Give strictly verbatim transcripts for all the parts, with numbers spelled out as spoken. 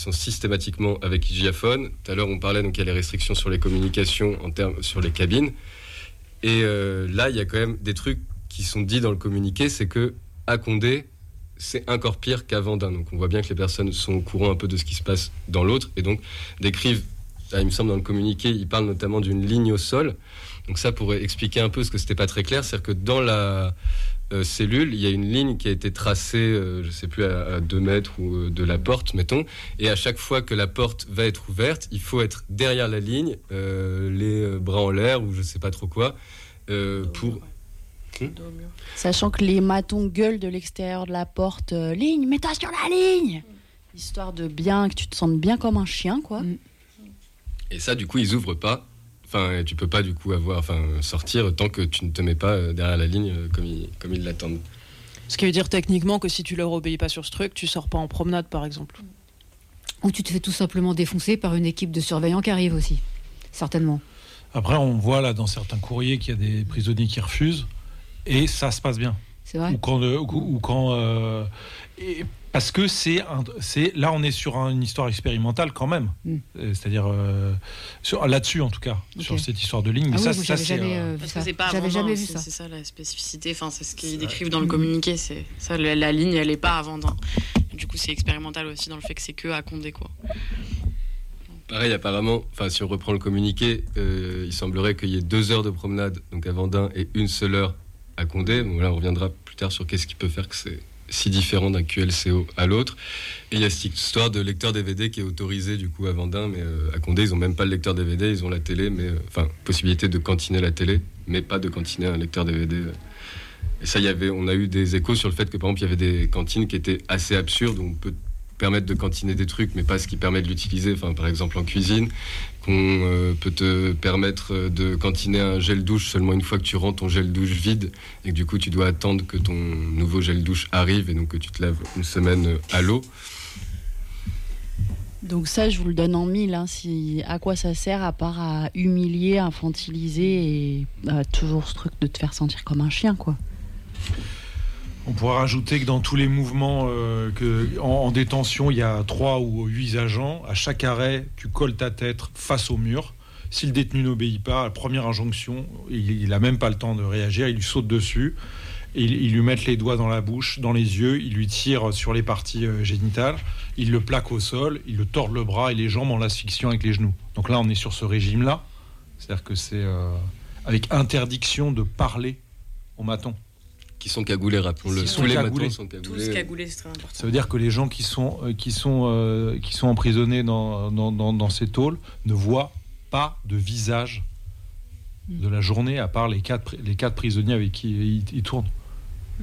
sont systématiquement avec hygiaphone. Tout à l'heure, on parlait, donc il y a les restrictions sur les communications en termes, sur les cabines. Et euh, là, il y a quand même des trucs qui sont dits dans le communiqué, c'est que à Condé, c'est encore pire qu'à Vendin. Donc on voit bien que les personnes sont au courant un peu de ce qui se passe dans l'autre, et donc décrivent, là, il me semble dans le communiqué, ils parlent notamment d'une ligne au sol. Donc ça pourrait expliquer un peu ce que c'était pas très clair, c'est-à-dire que dans la euh, cellule, il y a une ligne qui a été tracée, euh, je sais plus, à, à deux mètres ou euh, de la porte, mettons, et à chaque fois que la porte va être ouverte, il faut être derrière la ligne, euh, les bras en l'air ou je sais pas trop quoi, euh, pour... Hmm. Sachant que les matons gueulent de l'extérieur de la porte, euh, ligne, mets-toi sur la ligne, histoire de bien que tu te sentes bien comme un chien, quoi. Mm. Et ça, du coup, ils ouvrent pas. Enfin, tu peux pas du coup avoir, enfin, sortir tant que tu ne te mets pas derrière la ligne comme ils, comme ils l'attendent. Ce qui veut dire techniquement que si tu leur obéis pas sur ce truc, tu sors pas en promenade, par exemple. Ou tu te fais tout simplement défoncer par une équipe de surveillants qui arrive aussi, certainement. Après, on voit là dans certains courriers qu'il y a des prisonniers qui refusent, et ça se passe bien. C'est vrai. Ou quand, euh, ou, ou quand euh, et parce que c'est, un, c'est là, on est sur un, une histoire expérimentale quand même. Mm. C'est-à-dire euh, sur, là-dessus en tout cas, okay. Sur cette histoire de ligne. Mais ah ça, oui, ça c'est jamais, euh, parce que c'est pas j'avais jamais vu c'est, ça. C'est ça la spécificité. Enfin, c'est ce qu'ils décrivent dans le communiqué. C'est ça, la, la ligne, elle est pas à Vendin. Du coup, c'est expérimental aussi dans le fait que c'est que à Condé, quoi. Pareil, apparemment, enfin, si on reprend le communiqué, euh, il semblerait qu'il y ait deux heures de promenade donc à Vendin et une seule heure à Condé. Bon, là, on reviendra plus tard sur qu'est-ce qui peut faire que c'est si différent d'un Q L C O à l'autre. Et il y a cette histoire de lecteur D V D qui est autorisé du coup à Vendin, mais euh, à Condé, ils n'ont même pas le lecteur D V D, ils ont la télé, mais enfin, euh, possibilité de cantiner la télé, mais pas de cantiner un lecteur D V D. Et ça, il y avait, on a eu des échos sur le fait que par exemple, il y avait des cantines qui étaient assez absurdes, où on peut permettre de cantiner des trucs, mais pas ce qui permet de l'utiliser. Enfin, par exemple, en cuisine, qu'on euh, peut te permettre de cantiner un gel douche seulement une fois que tu rends ton gel douche vide, et que du coup, tu dois attendre que ton nouveau gel douche arrive, et donc que tu te laves une semaine à l'eau. Donc ça, je vous le donne en mille. Hein, si, à quoi ça sert à part à humilier, infantiliser, et euh, toujours ce truc de te faire sentir comme un chien, quoi. On pourrait rajouter que dans tous les mouvements, euh, que, en, en détention, il y a trois ou huit agents. À chaque arrêt, tu colles ta tête face au mur. Si le détenu n'obéit pas, à la première injonction, il n'a même pas le temps de réagir. Il lui saute dessus. Et il, il lui met les doigts dans la bouche, dans les yeux. Il lui tire sur les parties euh, génitales. Il le plaque au sol. Il le tord le bras et les jambes en l'asphyxiant avec les genoux. Donc là, on est sur ce régime-là. C'est-à-dire que c'est euh, avec interdiction de parler aux matons. Qui sont cagoulés, rappelons-le. Tous les cagoulés. matons sont cagoulés. Tous cagoulés, c'est très important. Ça veut dire que les gens qui sont, euh, qui sont, euh, qui sont emprisonnés dans, dans, dans, dans ces tôles ne voient pas de visage mm. de la journée, à part les quatre, les quatre prisonniers avec qui ils, ils tournent. Mm.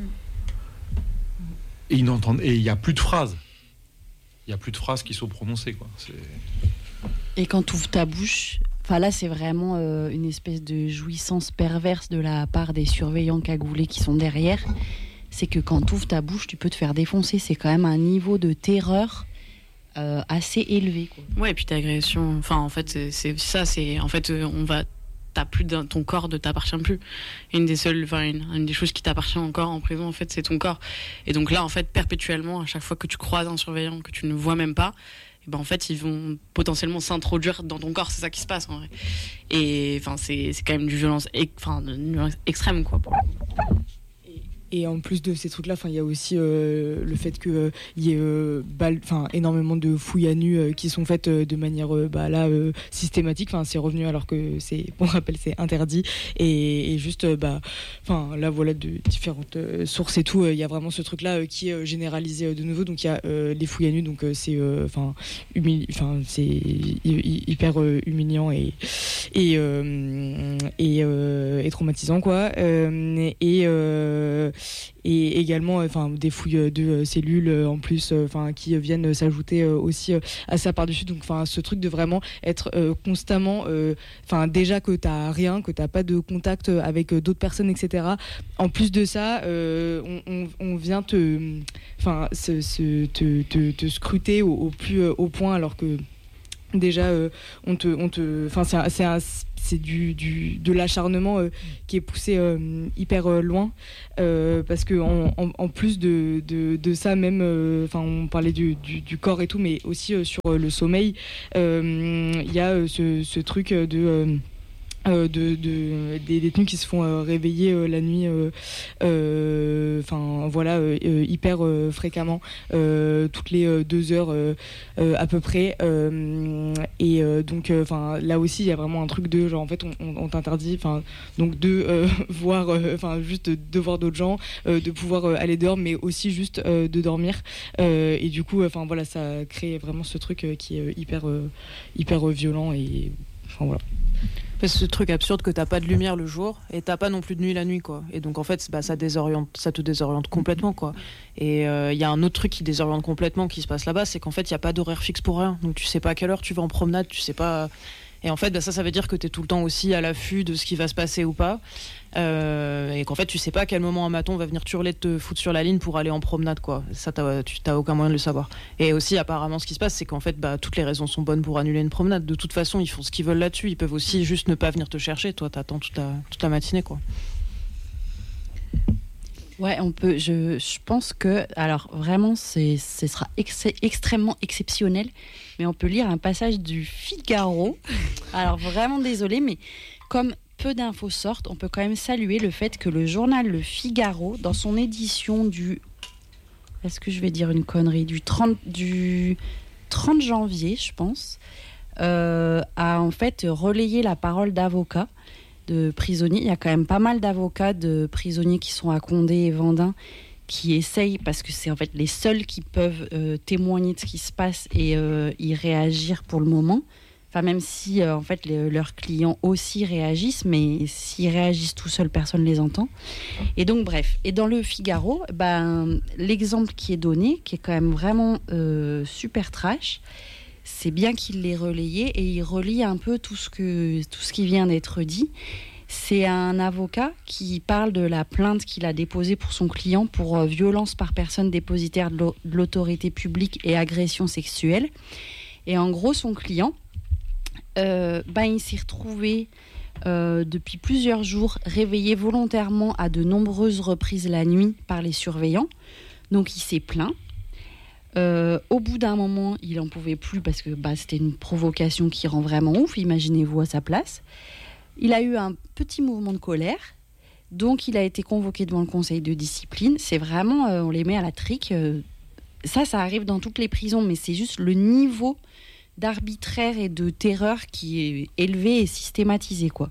Et ils n'entendent, et il n'y a plus de phrases. Il n'y a plus de phrases qui sont prononcées, quoi. C'est... Et quand tu ouvres ta bouche... Enfin là, c'est vraiment euh, une espèce de jouissance perverse de la part des surveillants cagoulés qui sont derrière. C'est que quand tu ouvres ta bouche, tu peux te faire défoncer. C'est quand même un niveau de terreur euh, assez élevé, quoi. Ouais, et puis d'agression. Enfin, en fait, c'est, c'est ça. C'est en fait, on va. T'as plus d'un, ton corps ne t'appartient plus. Une des seules, enfin une, une des choses qui t'appartient encore en prison, en fait, c'est ton corps. Et donc là, en fait, perpétuellement, à chaque fois que tu croises un surveillant que tu ne vois même pas, et ben en fait, ils vont potentiellement s'introduire dans ton corps. C'est ça qui se passe en vrai. Et enfin, c'est c'est quand même du violence, enfin, une violence extrême, quoi. Pour Et en plus de ces trucs-là, il y a aussi euh, le fait qu'il euh, y ait euh, bal- énormément de fouilles à nu euh, qui sont faites euh, de manière euh, bah, là, euh, systématique. C'est revenu alors que, c'est, pour rappel, c'est interdit. Et, et juste, euh, bah, là, voilà, de différentes euh, sources et tout, il euh, y a vraiment ce truc-là euh, qui est euh, généralisé euh, de nouveau. Donc il y a euh, les fouilles à nu, donc euh, c'est, euh, humili- c'est hy- hyper euh, humiliant et, et, euh, et, euh, et traumatisant, quoi. Euh, et... Euh, et également enfin des fouilles de cellules en plus enfin qui viennent s'ajouter aussi à ça par-dessus, donc enfin ce truc de vraiment être euh, constamment enfin euh, déjà que t'as rien, que t'as pas de contact avec d'autres personnes, etc. En plus de ça euh, on, on, on vient te enfin se, se, te, te, te scruter au, au plus haut point, alors que déjà euh, on te on te enfin c'est un, c'est un, c'est du, du de l'acharnement euh, qui est poussé euh, hyper euh, loin euh, parce que en, en, en plus de, de, de ça même enfin euh, on parlait du, du, du corps et tout mais aussi euh, sur euh, le sommeil il euh, y a euh, ce, ce truc de euh, Euh, de, de, des détenus qui se font euh, réveiller euh, la nuit enfin euh, euh, voilà euh, hyper euh, fréquemment euh, toutes les euh, deux heures euh, euh, à peu près euh, et euh, donc enfin euh, là aussi il y a vraiment un truc de genre en fait on, on, on t'interdit enfin donc de euh, voir enfin euh, juste de voir d'autres gens euh, de pouvoir euh, aller dehors mais aussi juste euh, de dormir euh, et du coup enfin voilà ça crée vraiment ce truc euh, qui est hyper euh, hyper euh, violent et enfin voilà. C'est ce truc absurde que t'as pas de lumière le jour et t'as pas non plus de nuit la nuit quoi. Et donc en fait bah, ça désoriente, ça te désoriente complètement quoi. Et il euh, y a un autre truc qui désoriente complètement qui se passe là-bas, c'est qu'en fait il y a pas d'horaire fixe pour rien. Donc tu sais pas à quelle heure tu vas en promenade, tu sais pas. Et en fait bah, ça ça veut dire que t'es tout le temps aussi à l'affût de ce qui va se passer ou pas. Euh, et qu'en fait tu sais pas à quel moment un maton va venir t'hurler de te foutre sur la ligne pour aller en promenade quoi. Ça t'as, tu t'as aucun moyen de le savoir. Et aussi apparemment ce qui se passe c'est qu'en fait bah, toutes les raisons sont bonnes pour annuler une promenade. De toute façon ils font ce qu'ils veulent là-dessus. Ils peuvent aussi juste ne pas venir te chercher. Toi t'attends toute la, toute la matinée quoi. Ouais, on peut. Je, je pense que, alors vraiment, c'est, ce sera ex- extrêmement exceptionnel, mais on peut lire un passage du Figaro. Alors vraiment désolé, mais comme peu d'infos sortent, on peut quand même saluer le fait que le journal Le Figaro, dans son édition du, est-ce que je vais dire une connerie, du trente, du trente janvier, je pense, euh, a en fait relayé la parole d'avocats de prisonniers. Il y a quand même pas mal d'avocats de prisonniers qui sont à Condé et Vendin qui essayent, parce que c'est en fait les seuls qui peuvent euh, témoigner de ce qui se passe et euh, y réagir pour le moment. Enfin, même si euh, en fait les, leurs clients aussi réagissent, mais s'ils réagissent tout seuls, personne ne les entend. Et donc bref. Et dans le Figaro, ben, l'exemple qui est donné, qui est quand même vraiment euh, super trash, c'est bien qu'il l'ait relayé et il relie un peu tout ce, que, tout ce qui vient d'être dit. C'est un avocat qui parle de la plainte qu'il a déposée pour son client pour euh, violence par personne dépositaire de, l'au- de l'autorité publique et agression sexuelle. Et en gros, son client, euh, ben, il s'est retrouvé euh, depuis plusieurs jours réveillé volontairement à de nombreuses reprises la nuit par les surveillants. Donc il s'est plaint. Euh, au bout d'un moment, il n'en pouvait plus parce que bah, c'était une provocation qui rend vraiment ouf, imaginez-vous à sa place. Il a eu un petit mouvement de colère, donc il a été convoqué devant le conseil de discipline. C'est vraiment, euh, on les met à la trique. Euh, ça, ça arrive dans toutes les prisons, mais c'est juste le niveau d'arbitraire et de terreur qui est élevé et systématisé, quoi.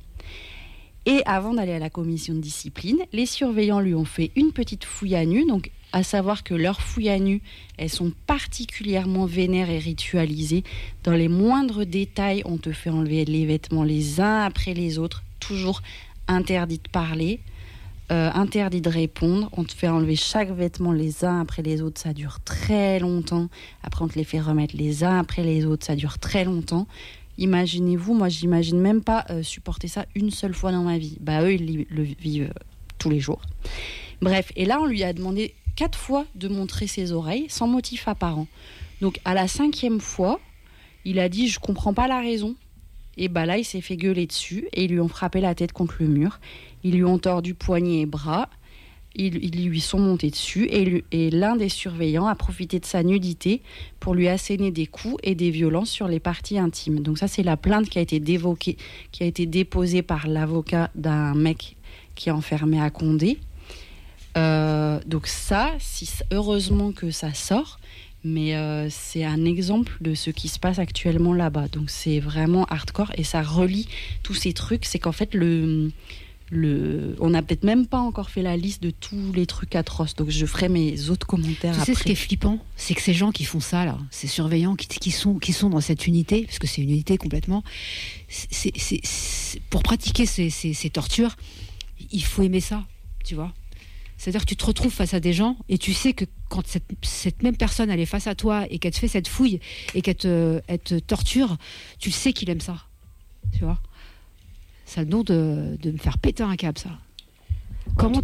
Et avant d'aller à la commission de discipline, les surveillants lui ont fait une petite fouille à nu, donc à savoir que leurs fouilles à nu, elles sont particulièrement vénères et ritualisées. Dans les moindres détails, on te fait enlever les vêtements les uns après les autres, toujours interdit de parler, euh, interdit de répondre. On te fait enlever chaque vêtement les uns après les autres, ça dure très longtemps. Après, on te les fait remettre les uns après les autres, ça dure très longtemps. Imaginez-vous, moi, j'imagine même pas euh, supporter ça une seule fois dans ma vie. Bah, eux, ils le vivent euh, tous les jours. Bref, et là, on lui a demandé quatre fois de montrer ses oreilles sans motif apparent. Donc à la cinquième fois, il a dit « je comprends pas la raison ». Et bah là, il s'est fait gueuler dessus et ils lui ont frappé la tête contre le mur. Ils lui ont tordu poignets et bras. Ils, ils lui sont montés dessus et, lui, et l'un des surveillants a profité de sa nudité pour lui asséner des coups et des violences sur les parties intimes. Donc ça, c'est la plainte qui a été dévoquée, qui a été déposée par l'avocat d'un mec qui est enfermé à Condé. Euh, donc ça, si, heureusement que ça sort, mais euh, c'est un exemple de ce qui se passe actuellement là-bas. Donc c'est vraiment hardcore et ça relie tous ces trucs. C'est qu'en fait, le, le, on n'a peut-être même pas encore fait la liste de tous les trucs atroces. Donc je ferai mes autres commentaires tu après. Tu sais ce qui est flippant, c'est que ces gens qui font ça, là, ces surveillants qui, qui, sont, qui sont dans cette unité, parce que c'est une unité complètement, c'est, c'est, c'est, pour pratiquer ces, ces, ces tortures, il faut aimer ça, tu vois. C'est-à-dire que tu te retrouves face à des gens et tu sais que quand cette, cette même personne elle est face à toi et qu'elle te fait cette fouille et qu'elle te, elle te torture, tu le sais qu'il aime ça. Tu vois ? Ça a le don de, de me faire péter un câble, ça. Comment...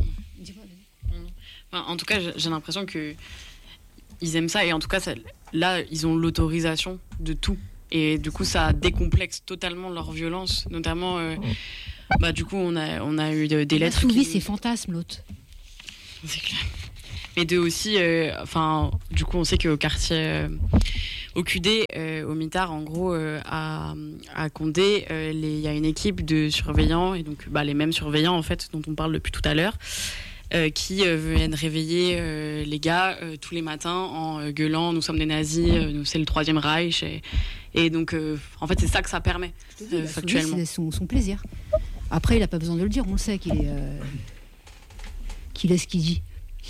Enfin, en tout cas, j'ai l'impression que ils aiment ça et en tout cas, ça, là, ils ont l'autorisation de tout. Et du coup, ça décomplexe totalement leur violence, notamment. Euh, bah, du coup, on a, on a eu des Il a lettres. soulevé qui... ses fantasmes, l'autre. C'est clair. Mais de aussi, enfin, euh, du coup, on sait qu'au quartier, euh, au Q D, euh, au Mitard, en gros, euh, à, à Condé, il euh, y a une équipe de surveillants, et donc bah, les mêmes surveillants, en fait, dont on parle depuis tout à l'heure, euh, qui euh, viennent réveiller euh, les gars euh, tous les matins en euh, gueulant « nous sommes des nazis, euh, nous, c'est le Troisième Reich ». Et, et donc, euh, en fait, c'est ça que ça permet, euh, factuellement. C'est son, son plaisir. Après, il n'a pas besoin de le dire, on le sait qu'il est, euh, qu'il est ce qu'il dit.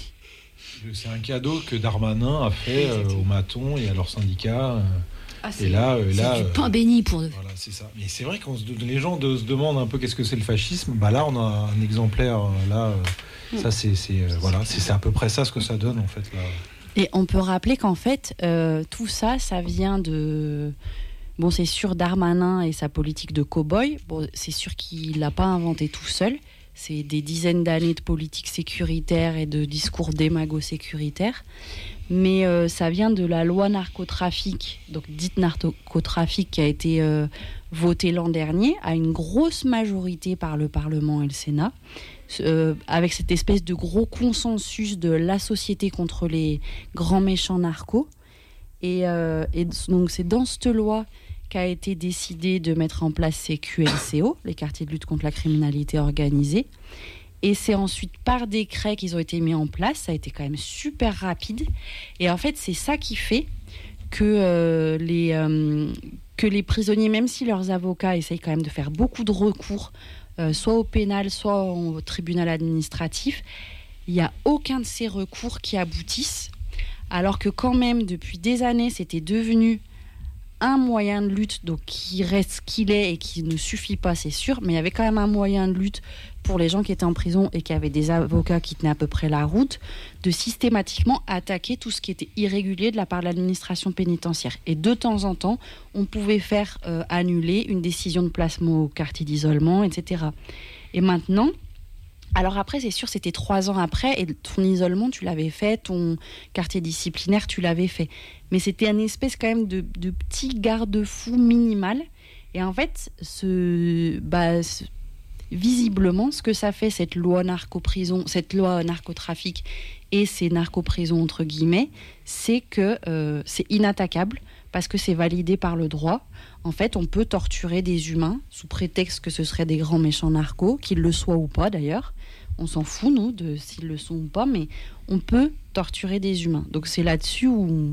C'est un cadeau que Darmanin a fait euh, aux matons et à leurs syndicats. Euh, ah, et là, euh, c'est là, du euh, pain béni pour eux. Voilà, c'est ça. Mais c'est vrai que les gens de, se demandent un peu qu'est-ce que c'est le fascisme. Bah là, on a un exemplaire. Là, euh, ça, c'est, c'est euh, voilà, c'est, c'est à peu près ça ce que ça donne en fait là. Et on peut rappeler qu'en fait, euh, tout ça, ça vient de. Bon, c'est sûr, Darmanin et sa politique de cow-boy. Bon, c'est sûr qu'il l'a pas inventé tout seul. C'est des dizaines d'années de politique sécuritaire et de discours démago-sécuritaires. Mais euh, ça vient de la loi narcotrafic, donc dite narcotrafic, qui a été euh, votée l'an dernier à une grosse majorité par le Parlement et le Sénat, euh, avec cette espèce de gros consensus de la société contre les grands méchants narcos. Et, euh, et donc c'est dans cette loi qu'a été décidé de mettre en place ces Q L C O, les quartiers de lutte contre la criminalité organisée. Et c'est ensuite par décret qu'ils ont été mis en place. Ça a été quand même super rapide. Et en fait, c'est ça qui fait que, euh, les, euh, que les prisonniers, même si leurs avocats essayent quand même de faire beaucoup de recours, euh, soit au pénal, soit au tribunal administratif, il n'y a aucun de ces recours qui aboutissent. Alors que quand même, depuis des années, c'était devenu un moyen de lutte, donc qui reste ce qu'il est et qui ne suffit pas, c'est sûr, mais il y avait quand même un moyen de lutte pour les gens qui étaient en prison et qui avaient des avocats qui tenaient à peu près la route, de systématiquement attaquer tout ce qui était irrégulier de la part de l'administration pénitentiaire. Et de temps en temps, on pouvait faire euh, annuler une décision de placement au quartier d'isolement, et cetera. Et maintenant, alors après, c'est sûr, c'était trois ans après, et ton isolement, tu l'avais fait, ton quartier disciplinaire, tu l'avais fait. Mais c'était une espèce quand même de, de petit garde-fou minimal. Et en fait, ce, bah, ce, visiblement, ce que ça fait, cette loi narco-prison, cette loi narcotrafic et ces narco-prisons, entre guillemets, c'est que euh, c'est inattaquable parce que c'est validé par le droit. En fait, on peut torturer des humains sous prétexte que ce seraient des grands méchants narcos, qu'ils le soient ou pas d'ailleurs. On s'en fout, nous, de s'ils le sont ou pas, mais on peut torturer des humains. Donc c'est là-dessus où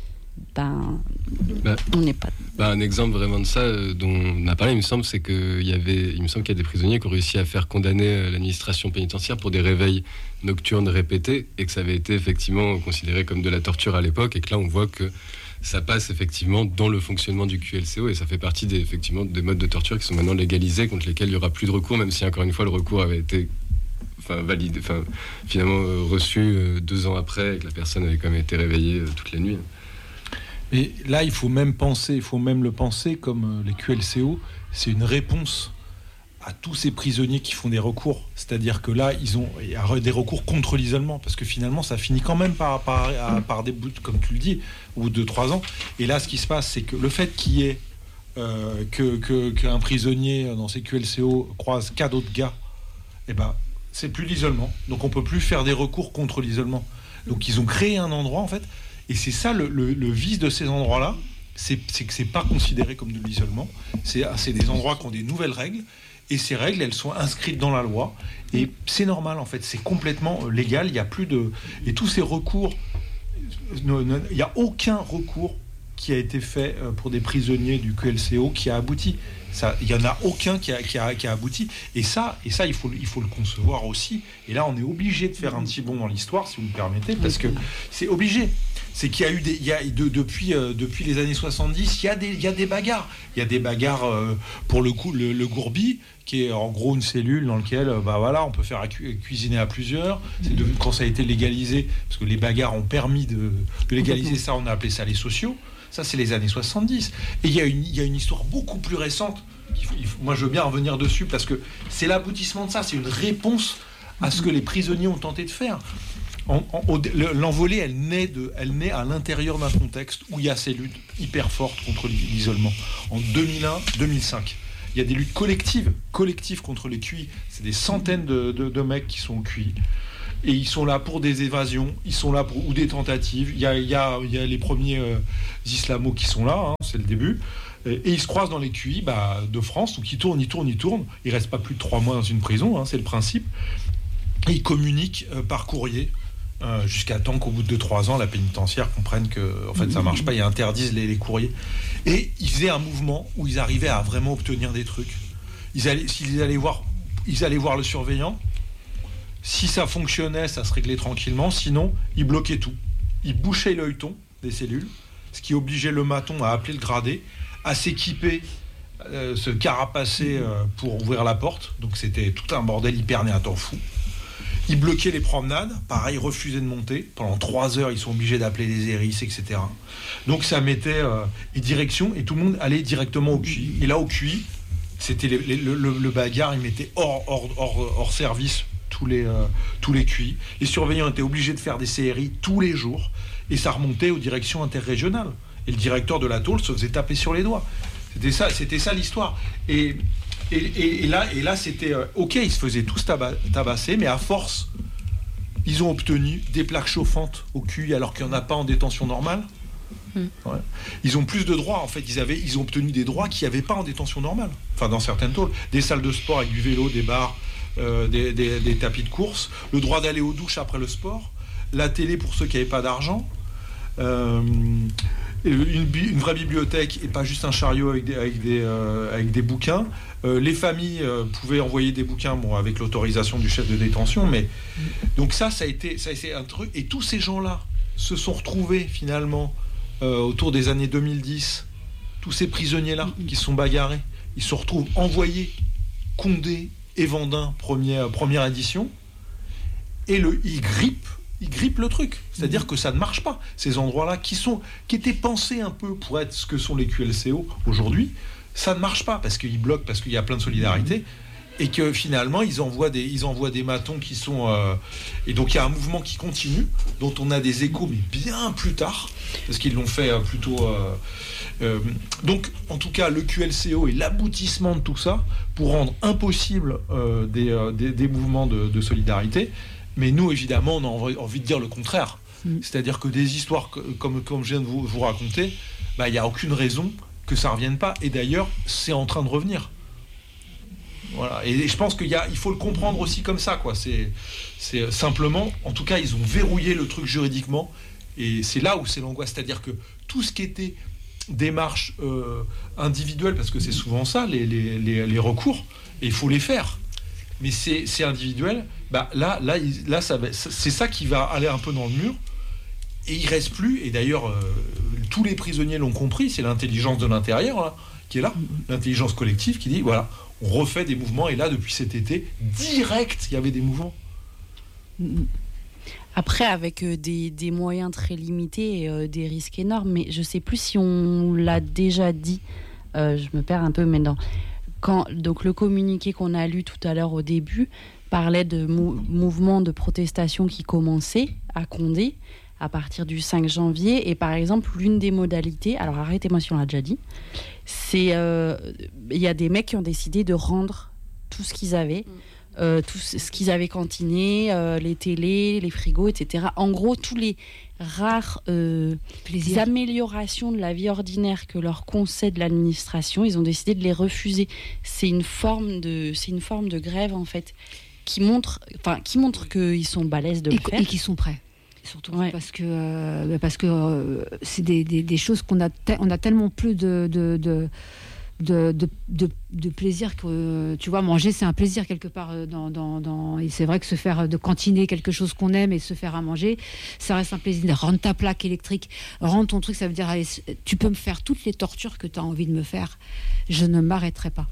ben, bah, on n'est pas... Bah, un exemple vraiment de ça euh, dont on a parlé, il me semble, c'est qu'il y avait, il me semble qu'il y a des prisonniers qui ont réussi à faire condamner euh, l'administration pénitentiaire pour des réveils nocturnes répétés et que ça avait été effectivement considéré comme de la torture à l'époque et que là on voit que ça passe effectivement dans le fonctionnement du Q L C O et ça fait partie des, effectivement, des modes de torture qui sont maintenant légalisés, contre lesquels il n'y aura plus de recours, même si encore une fois le recours avait été enfin, validé, enfin, finalement euh, reçu euh, deux ans après et que la personne avait quand même été réveillée euh, toute la nuit. Mais là, il faut même penser, il faut même le penser comme les Q L C O, c'est une réponse à tous ces prisonniers qui font des recours. C'est-à-dire que là, ils ont il y a des recours contre l'isolement, parce que finalement, ça finit quand même par, par, par des bouts, comme tu le dis, au bout de trois ans. Et là, ce qui se passe, c'est que le fait qu'il y ait euh, que, que, qu'un prisonnier dans ces Q L C O croise quatre autres gars, eh ben, c'est plus l'isolement. Donc, on peut plus faire des recours contre l'isolement. Donc, ils ont créé un endroit, en fait. Et c'est ça le, le, le vice de ces endroits-là, c'est, c'est que c'est pas considéré comme de l'isolement. C'est, c'est des endroits qui ont des nouvelles règles, et ces règles, elles sont inscrites dans la loi. Et c'est normal, en fait, c'est complètement légal. Il y a plus de et tous ces recours, il n'y a aucun recours qui a été fait pour des prisonniers du Q L C O qui a abouti. Ça, il y en a aucun qui a, qui a, qui a abouti. Et ça, et ça, il faut, il faut le concevoir aussi. Et là, on est obligé de faire un petit bond dans l'histoire, si vous me permettez, parce que c'est obligé. C'est qu'il y a eu des, il y a de, depuis, euh, depuis les années soixante-dix, il y a des, il y a des bagarres. Il y a des bagarres euh, pour le coup, le, le Gourbi, qui est en gros une cellule dans laquelle, euh, bah voilà, on peut faire cu- cuisiner à plusieurs. C'est devenu, quand ça a été légalisé, parce que les bagarres ont permis de, de légaliser ça, on a appelé ça les sociaux. Ça, c'est les années soixante-dix. Et il y a une, il y a une histoire beaucoup plus récente. Il faut, il faut, moi, je veux bien revenir dessus parce que c'est l'aboutissement de ça. C'est une réponse à ce que les prisonniers ont tenté de faire. En, en, au, l'envolée, elle naît, de, elle naît à l'intérieur d'un contexte où il y a ces luttes hyper fortes contre l'isolement. En deux mille un deux mille cinq, il y a des luttes collectives, collectives contre les Q I. C'est des centaines de, de, de mecs qui sont au Q I. Et ils sont là pour des évasions, ils sont là pour ou des tentatives. Il y a, il y a, il y a les premiers euh, islamos qui sont là, hein, c'est le début. Et, et ils se croisent dans les Q I bah, de France, donc ils tournent, ils tournent, ils tournent. Ils restent pas plus de trois mois dans une prison, hein, c'est le principe. Et ils communiquent euh, par courrier. Euh, jusqu'à temps qu'au bout de deux trois ans, la pénitentiaire comprenne que en fait, ça marche pas, ils interdisent les, les courriers. Et ils faisaient un mouvement où ils arrivaient à vraiment obtenir des trucs. Ils allaient, s'ils allaient voir, ils allaient voir le surveillant. Si ça fonctionnait, ça se réglait tranquillement. Sinon, ils bloquaient tout. Ils bouchaient l'œilleton des cellules, ce qui obligeait le maton à appeler le gradé, à s'équiper, euh, se carapacer euh, pour ouvrir la porte. Donc c'était tout un bordel hyper né, un temps fou. Ils bloquaient les promenades, pareil, ils refusaient de monter. Pendant trois heures, ils sont obligés d'appeler les hérisses, et cetera. Donc ça mettait euh, une direction et tout le monde allait directement au Q I. Et là, au Q I, c'était les, les, le, le bagarre, ils mettaient hors, hors, hors, hors service tous les, euh, tous les Q I. Les surveillants étaient obligés de faire des C R I tous les jours et ça remontait aux directions interrégionales. Et le directeur de la tôle se faisait taper sur les doigts. C'était ça, c'était ça l'histoire. Et... Et, et, et là, et là c'était euh, ok, ils se faisaient tous taba- tabasser, mais à force, ils ont obtenu des plaques chauffantes au Q I alors qu'il n'y en a pas en détention normale. Mm. Ouais. Ils ont plus de droits, en fait. Ils, avaient, ils ont obtenu des droits qu'il n'y avait pas en détention normale. Enfin, dans certaines tôles. Des salles de sport avec du vélo, des bars, euh, des, des, des tapis de course, le droit d'aller aux douches après le sport, la télé pour ceux qui n'avaient pas d'argent. Euh, Une, une vraie bibliothèque et pas juste un chariot avec des, avec des, euh, avec des bouquins. Euh, les familles euh, pouvaient envoyer des bouquins bon, avec l'autorisation du chef de détention, mais donc ça, ça a été, ça a été un truc. Et tous ces gens-là se sont retrouvés finalement euh, autour des années deux mille dix. Tous ces prisonniers-là qui se sont bagarrés, ils se retrouvent envoyés Condé et Vendin, première, première édition, et le, ils grippent. Ils grippent le truc, c'est-à-dire que ça ne marche pas. Ces endroits-là qui sont, qui étaient pensés un peu pour être ce que sont les Q L C O aujourd'hui, ça ne marche pas parce qu'ils bloquent, parce qu'il y a plein de solidarité, et que finalement ils envoient des, ils envoient des matons qui sont, euh, et donc il y a un mouvement qui continue, dont on a des échos, mais bien plus tard, parce qu'ils l'ont fait euh, plutôt. Euh, euh, donc, en tout cas, le Q L C O est l'aboutissement de tout ça pour rendre impossible euh, des, euh, des, des mouvements de, de solidarité. Mais nous, évidemment, on a envie de dire le contraire. Mmh. C'est-à-dire que des histoires comme, comme je viens de vous, vous raconter, bah, il n'y a aucune raison que ça ne revienne pas. Et d'ailleurs, c'est en train de revenir. Voilà. Et, et je pense qu'il y a, il faut le comprendre aussi comme ça, quoi. C'est, c'est simplement, en tout cas, ils ont verrouillé le truc juridiquement. Et c'est là où c'est l'angoisse. C'est-à-dire que tout ce qui était démarche euh, individuelle, parce que c'est souvent ça, les, les, les, les recours, et il faut les faire. Mais c'est, c'est individuel, bah là, là, là ça va, c'est ça qui va aller un peu dans le mur. Et il reste plus, et d'ailleurs, euh, tous les prisonniers l'ont compris, c'est l'intelligence de l'intérieur là, qui est là, l'intelligence collective qui dit, voilà, on refait des mouvements, et là, depuis cet été, direct, il y avait des mouvements. Après, avec euh, des, des moyens très limités et euh, des risques énormes, mais je sais plus si on l'a déjà dit, euh, je me perds un peu, mais dans... Quand, donc le communiqué qu'on a lu tout à l'heure au début parlait de mou- mouvements de protestation qui commençaient à Condé à partir du cinq janvier. Et par exemple, l'une des modalités, alors arrêtez-moi si on l'a déjà dit, c'est il euh, y a des mecs qui ont décidé de rendre tout ce qu'ils avaient, euh, tout ce qu'ils avaient cantiné, euh, les télés, les frigos, et cetera. En gros, tous les rares euh, améliorations de la vie ordinaire que leur concède l'administration, ils ont décidé de les refuser. C'est une forme de, c'est une forme de grève en fait qui montre, enfin qui montre qu'ils sont balèzes de le et, faire et qu'ils sont prêts. Surtout ouais. parce que euh, parce que euh, c'est des, des, des choses qu'on a te, on a tellement plus de de, de De, de, de, de plaisir que tu vois, manger c'est un plaisir quelque part dans, dans, dans, et c'est vrai que se faire de cantiner quelque chose qu'on aime et se faire à manger ça reste un plaisir. Rendre ta plaque électrique, rendre ton truc, ça veut dire allez, tu peux me faire toutes les tortures que tu as envie de me faire, je ne m'arrêterai pas.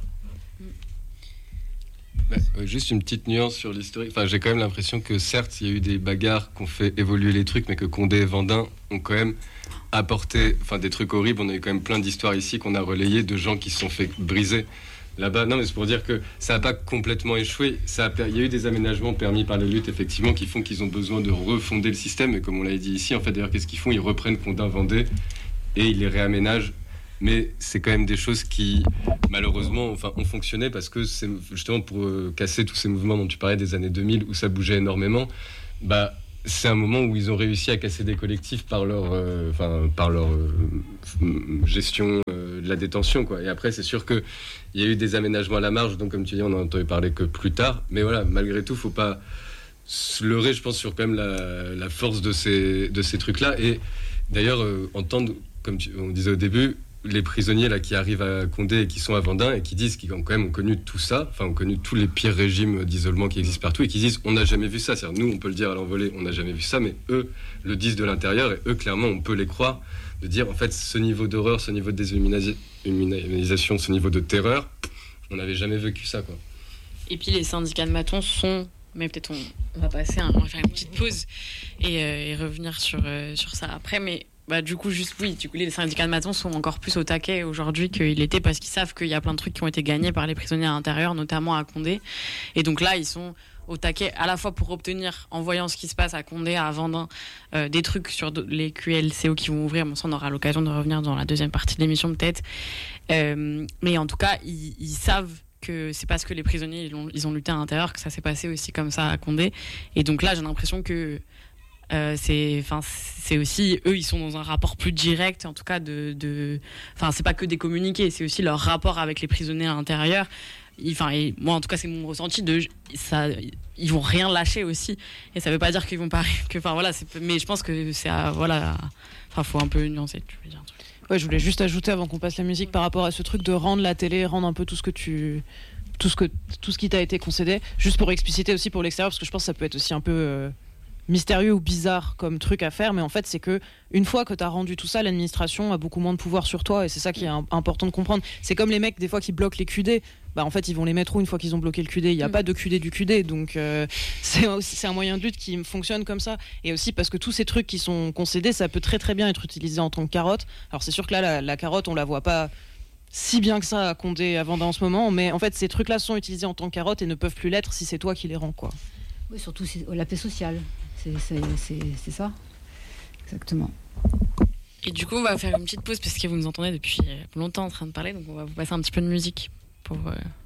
Bah, euh, juste une petite nuance sur l'historique. Enfin, j'ai quand même l'impression que certes il y a eu des bagarres qui ont fait évoluer les trucs, mais que Condé et Vendin ont quand même apporté, enfin, des trucs horribles. On a eu quand même plein d'histoires ici qu'on a relayées de gens qui se sont fait briser là-bas. Non, mais c'est pour dire que ça n'a pas complètement échoué. Ça a, il y a eu des aménagements permis par les luttes, effectivement, qui font qu'ils ont besoin de refonder le système. Et comme on l'a dit ici, en fait, d'ailleurs, qu'est-ce qu'ils font? Ils reprennent Condin-Vendée et ils les réaménagent. Mais c'est quand même des choses qui, malheureusement, enfin, ont fonctionné parce que c'est justement pour euh, casser tous ces mouvements dont tu parlais des années deux mille où ça bougeait énormément. Bah, c'est un moment où ils ont réussi à casser des collectifs par leur, euh, enfin, par leur euh, gestion euh, de la détention, quoi. Et après, c'est sûr qu'il y a eu des aménagements à la marge, donc comme tu dis, on en a entendu parler que plus tard. Mais voilà, malgré tout, il ne faut pas se leurrer, je pense, sur quand même la, la force de ces, de ces trucs-là. Et d'ailleurs, euh, entendre, comme tu, on disait au début, les prisonniers là, qui arrivent à Condé et qui sont à Vendin et qui disent qu'ils ont quand même ont connu tout ça, enfin ont connu tous les pires régimes d'isolement qui existent partout et qui disent on n'a jamais vu ça. C'est-à-dire nous on peut le dire à l'envolée, on n'a jamais vu ça, mais eux le disent de l'intérieur et eux clairement on peut les croire, de dire en fait ce niveau d'horreur, ce niveau de déshumanisation, ce niveau de terreur, on n'avait jamais vécu ça, quoi. Et puis les syndicats de matons sont, mais peut-être on, on va passer, un, on va faire une petite pause et, euh, et revenir sur, euh, sur ça après, mais bah, du coup, juste oui, du coup, les syndicats de matons sont encore plus au taquet aujourd'hui qu'ils l'étaient parce qu'ils savent qu'il y a plein de trucs qui ont été gagnés par les prisonniers à l'intérieur, notamment à Condé. Et donc là, ils sont au taquet à la fois pour obtenir, en voyant ce qui se passe à Condé, à Vendin, euh, des trucs sur les Q L C O qui vont ouvrir. Bon, ça, on aura l'occasion de revenir dans la deuxième partie de l'émission peut-être. Euh, mais en tout cas, ils, ils savent que c'est parce que les prisonniers ils ont, ils ont lutté à l'intérieur que ça s'est passé aussi comme ça à Condé. Et donc là, j'ai l'impression que Euh, c'est, enfin, c'est aussi eux, ils sont dans un rapport plus direct, en tout cas de, de, enfin, c'est pas que des communiqués, c'est aussi leur rapport avec les prisonniers à l'intérieur. Enfin, et moi, en tout cas, c'est mon ressenti de ça. Ils vont rien lâcher aussi, et ça veut pas dire qu'ils vont pas, que, enfin voilà, c'est, mais je pense que c'est, à, voilà, enfin, faut un peu nuancer. Tu veux dire un truc. Ouais, je voulais juste ajouter avant qu'on passe la musique par rapport à ce truc de rendre la télé, rendre un peu tout ce que tu, tout ce que, tout ce qui t'a été concédé, juste pour expliciter aussi pour l'extérieur, parce que je pense que ça peut être aussi un peu euh, mystérieux ou bizarre comme truc à faire, mais en fait c'est que une fois que t'as rendu tout ça, l'administration a beaucoup moins de pouvoir sur toi et c'est ça qui est important de comprendre. C'est comme les mecs des fois qui bloquent les Q D, bah en fait ils vont les mettre où une fois qu'ils ont bloqué le Q D, il n'y a mmh. pas de Q D du Q D, donc euh, c'est, aussi, c'est un moyen de lutte qui fonctionne comme ça, et aussi parce que tous ces trucs qui sont concédés, ça peut très très bien être utilisé en tant que carotte. Alors c'est sûr que là la, la carotte on la voit pas si bien que ça à Condé, à Vendin en ce moment, mais en fait ces trucs là sont utilisés en tant que carotte et ne peuvent plus l'être si c'est toi qui les rends, quoi. Oui, surtout c'est la paix sociale. C'est, c'est, c'est, c'est ça, exactement. Et du coup, on va faire une petite pause parce que vous nous entendez depuis longtemps en train de parler, donc on va vous passer un petit peu de musique pour, euh,